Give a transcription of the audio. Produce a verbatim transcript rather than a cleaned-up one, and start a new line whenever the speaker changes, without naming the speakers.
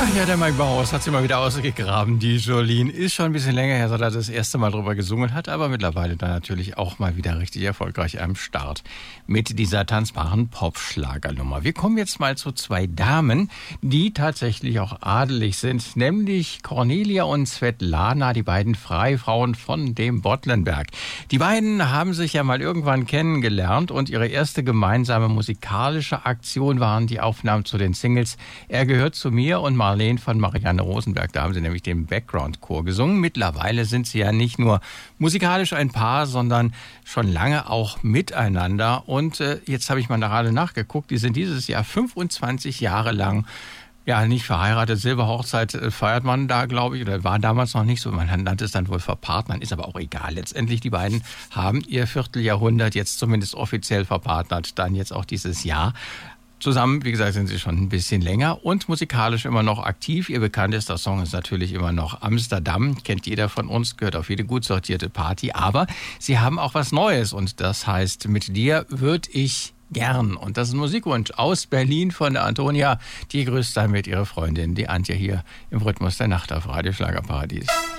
Ja, der Mike Bauhaus hat sie mal wieder ausgegraben. Die Jolene ist schon ein bisschen länger her, seit er das erste Mal drüber gesungen hat, aber mittlerweile dann natürlich auch mal wieder richtig erfolgreich am Start mit dieser tanzbaren Popschlagernummer. Wir kommen jetzt mal zu zwei Damen, die tatsächlich auch adelig sind, nämlich Cornelia und Svetlana, die beiden Freifrauen von dem Bottlenberg. Die beiden haben sich ja mal irgendwann kennengelernt und ihre erste gemeinsame musikalische Aktion waren die Aufnahmen zu den Singles Er gehört zu mir und Marlene von Marianne Rosenberg. Da haben sie nämlich den Background-Chor gesungen. Mittlerweile sind sie ja nicht nur musikalisch ein Paar, sondern schon lange auch miteinander. Und äh, jetzt habe ich mal gerade nachgeguckt, die sind dieses Jahr fünfundzwanzig Jahre lang ja nicht verheiratet. Silberhochzeit äh, feiert man da, glaube ich, oder war damals noch nicht so. Man nannte es dann wohl verpartnern, ist aber auch egal. Letztendlich, die beiden haben ihr Vierteljahrhundert jetzt zumindest offiziell verpartnert, dann jetzt auch dieses Jahr. Zusammen, wie gesagt, sind sie schon ein bisschen länger und musikalisch immer noch aktiv. Ihr bekanntester Song ist natürlich immer noch Amsterdam. Kennt jeder von uns, gehört auf jede gut sortierte Party. Aber sie haben auch was Neues und das heißt, mit dir würd ich gern. Und das ist ein Musikwunsch aus Berlin von der Antonia. Die grüßt damit ihre Freundin, die Antje, hier im Rhythmus der Nacht auf Radio Schlagerparadies.